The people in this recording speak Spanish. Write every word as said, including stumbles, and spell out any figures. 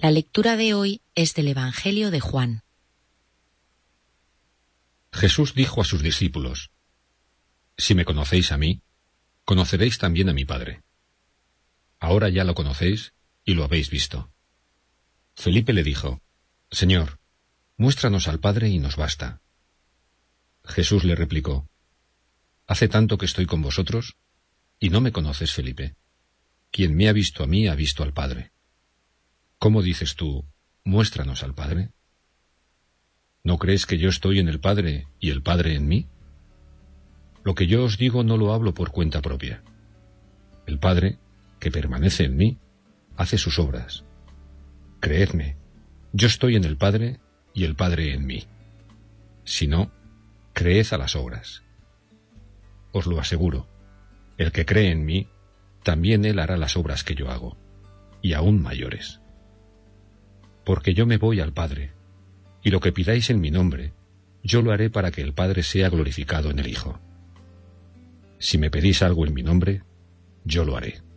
La lectura de hoy es del Evangelio de Juan. Jesús dijo a sus discípulos: Si me conocéis a mí, conoceréis también a mi Padre. Ahora ya lo conocéis y lo habéis visto. Felipe le dijo: Señor, muéstranos al Padre y nos basta. Jesús le replicó: Hace tanto que estoy con vosotros, y no me conoces, Felipe. Quien me ha visto a mí ha visto al Padre. ¿Cómo dices tú, muéstranos al Padre? ¿No crees que yo estoy en el Padre y el Padre en mí? Lo que yo os digo no lo hablo por cuenta propia. El Padre, que permanece en mí, hace sus obras. Creedme, yo estoy en el Padre y el Padre en mí. Si no, creed a las obras. Os lo aseguro, el que cree en mí, también él hará las obras que yo hago, y aún mayores. Porque yo me voy al Padre, y lo que pidáis en mi nombre, yo lo haré para que el Padre sea glorificado en el Hijo. Si me pedís algo en mi nombre, yo lo haré.